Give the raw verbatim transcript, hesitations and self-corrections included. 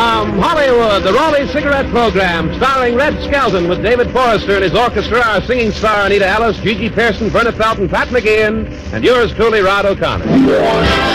From Hollywood, the Raleigh Cigarette Program, starring Red Skelton with David Forrester and his orchestra, our singing star Anita Ellis, Gigi Pearson, Verna Felton, Pat McGeehan, and yours truly, Rod O'Connor.